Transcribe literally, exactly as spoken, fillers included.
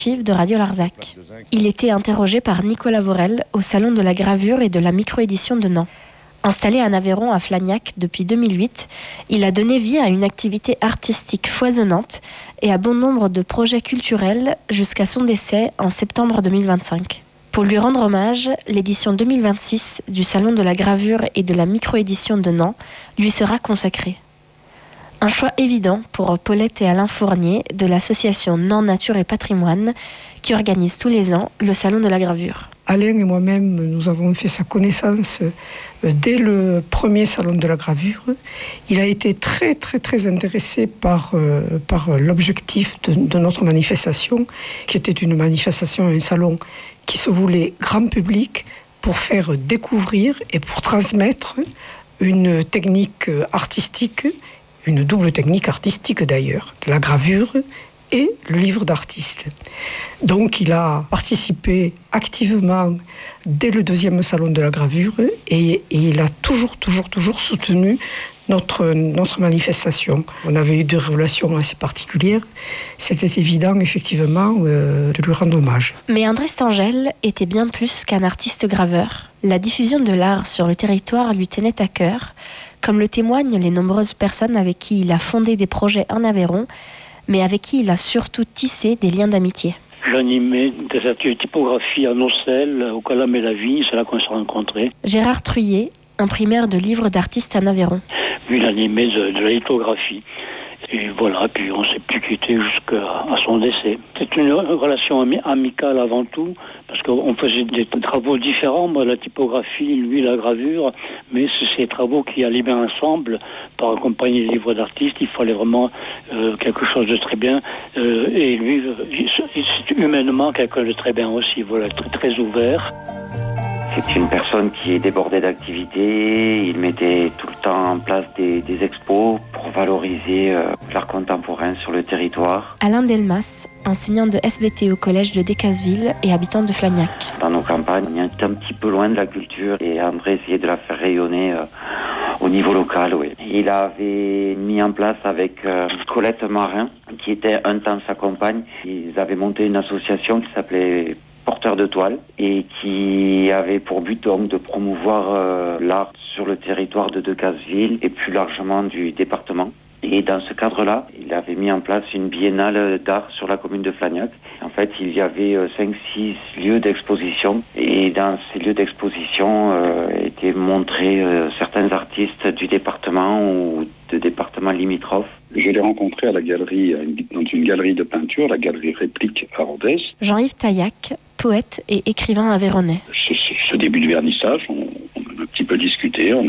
de Radio Larzac. Il était interrogé par Nicolas Vorel au Salon de la gravure et de la microédition de Nantes. Installé en Aveyron à Flagnac depuis deux mille huit, il a donné vie à une activité artistique foisonnante et à bon nombre de projets culturels jusqu'à son décès en septembre deux mille vingt-cinq. Pour lui rendre hommage, l'édition deux mille vingt-six du Salon de la gravure et de la microédition de Nantes lui sera consacrée. Un choix évident pour Paulette et Alain Fournier de l'association Nantes Nature et Patrimoine qui organise tous les ans le Salon de la gravure. Alain et moi-même, nous avons fait sa connaissance dès le premier Salon de la gravure. Il a été très très très intéressé par, euh, par l'objectif de, de notre manifestation, qui était une manifestation, un salon qui se voulait grand public pour faire découvrir et pour transmettre une technique artistique, une double technique artistique d'ailleurs, la gravure et le livre d'artiste. Donc il a participé activement dès le deuxième salon de la gravure et, et il a toujours, toujours, toujours soutenu notre, notre manifestation. On avait eu des relations assez particulières. C'était évident, effectivement, euh, de lui rendre hommage. Mais André Stangel était bien plus qu'un artiste graveur. La diffusion de l'art sur le territoire lui tenait à cœur, comme le témoignent les nombreuses personnes avec qui il a fondé des projets en Aveyron, mais avec qui il a surtout tissé des liens d'amitié. J'animais des ateliers de typographie à Nocelles, au Calam et la Vigne, c'est là qu'on s'est rencontrés. Gérard Truyet, imprimaire de livres d'artistes en Aveyron. Lui, il animait de, de la lithographie. Et voilà, puis on s'est plus quitté jusqu'à à son décès. C'est une relation ami- amicale avant tout, parce qu'on faisait des travaux différents, moi la typographie, lui la gravure, mais c'est ces travaux qui allaient bien ensemble pour accompagner les livres d'artistes. Il fallait vraiment euh, quelque chose de très bien. Euh, et lui, c'est humainement quelqu'un de très bien aussi, voilà, très, très ouvert. C'est une personne qui est débordée d'activités. Il mettait tout le temps en place des, des expos pour valoriser euh, l'art contemporain sur le territoire. Alain Delmas, enseignant de S V T au collège de Decazeville et habitant de Flagnac. Dans nos campagnes, on est un petit peu loin de la culture et André essayait de la faire rayonner euh, au niveau local. Oui. Il avait mis en place avec euh, Colette Marin, qui était un temps sa compagne. Ils avaient monté une association qui s'appelait Porteur de toile et qui avait pour but donc de promouvoir euh, l'art sur le territoire de Decazeville et plus largement du département. Et dans ce cadre-là, il avait mis en place une biennale d'art sur la commune de Flagnac. En fait, il y avait euh, cinq six lieux d'exposition et dans ces lieux d'exposition euh, étaient montrés euh, certains artistes du département ou de départements limitrophes. Je l'ai rencontré à la galerie, dans une galerie de peinture, la galerie Réplique à Rodez. Jean-Yves Taillac, poète et écrivain aveyronnais. Ce, ce, ce début de vernissage, on, on a un petit peu discuté, on